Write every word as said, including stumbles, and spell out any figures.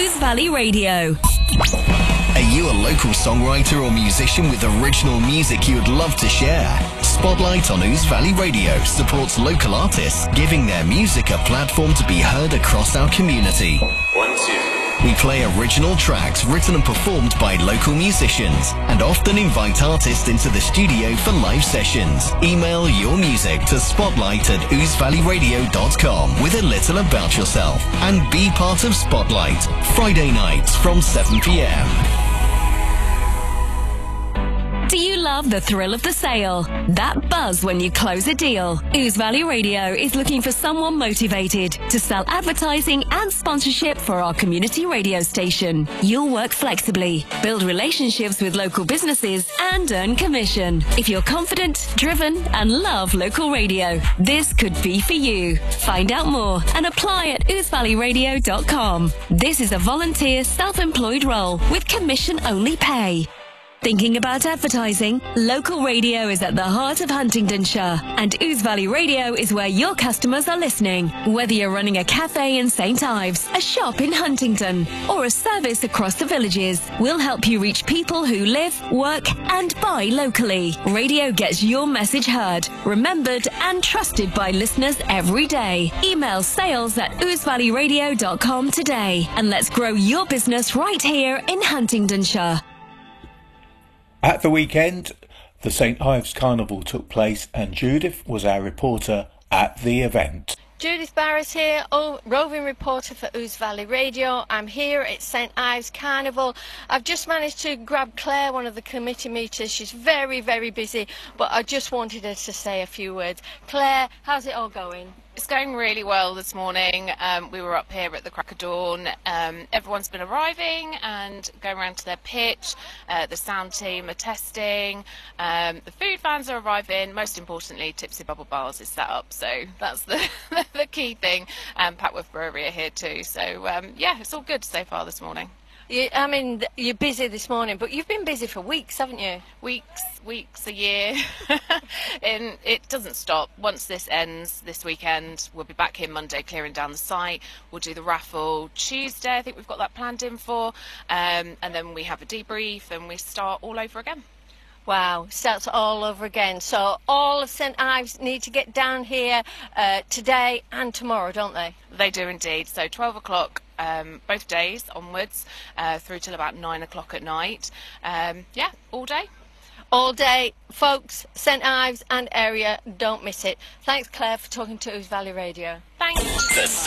Ouse Valley Radio. Are you a local songwriter or musician with original music you would love to share? Spotlight on Ouse Valley Radio supports local artists, giving their music a platform to be heard across our community. One, two. We play original tracks written and performed by local musicians and often invite artists into the studio for live sessions. Email your music to spotlight at ouse valley radio dot com with a little about yourself and be part of Spotlight, Friday nights from seven p m. Do you love the thrill of the sale? That buzz when you close a deal? Ouse Valley Radio is looking for someone motivated to sell advertising and sponsorship for our community radio station. You'll work flexibly, build relationships with local businesses, and earn commission. If you're confident, driven, and love local radio, this could be for you. Find out more and apply at ouse valley radio dot com. This is a volunteer self-employed role with commission-only pay. Thinking about advertising? Local radio is at the heart of Huntingdonshire, and Ouse Valley Radio is where your customers are listening. Whether you're running a cafe in Saint Ives, a shop in Huntingdon, or a service across the villages, we'll help you reach people who live, work, and buy locally. Radio gets your message heard, remembered, and trusted by listeners every day. Email sales at ouse valley radio dot com today, and let's grow your business right here in Huntingdonshire. At the weekend, the Saint Ives Carnival took place and Judith was our reporter at the event. Judith Barrett here, oh, roving reporter for Ouse Valley Radio. I'm here at Saint Ives Carnival. I've just managed to grab Claire, one of the committee meters. She's very, very busy, but I just wanted her to say a few words. Claire, how's it all going? It's going really well this morning. Um, we were up here at the crack of dawn. Um, everyone's been arriving and going around to their pitch. Uh, the sound team are testing. Um, the food vans are arriving. Most importantly, Tipsy Bubble Bars is set up. So that's the, the key thing. And Patworth Brewery are here too. So um, yeah, it's all good so far this morning. You, I mean, you're busy this morning, but you've been busy for weeks, haven't you? Weeks, weeks, a year. And it doesn't stop. Once this ends this weekend, we'll be back here Monday clearing down the site. We'll do the raffle Tuesday. I think we've got that planned in for. Um, and then we have a debrief and we start all over again. Wow, starts all over again. So all of Saint Ives need to get down here uh, today and tomorrow, don't they? They do indeed. So twelve o'clock um, both days onwards uh, through till about nine o'clock at night. Um, yeah, all day. All day, folks, Saint Ives and area, don't miss it. Thanks, Claire, for talking to Ouse Valley Radio. Thanks.